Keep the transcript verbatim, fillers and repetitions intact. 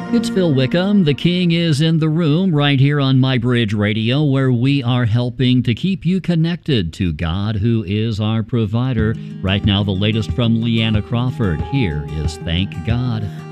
It's Phil Wickham. The King is in the room right here on My Bridge Radio, where we are helping to keep you connected to God, who is our provider. Right now, the latest from Leanna Crawford. Here is Thank God.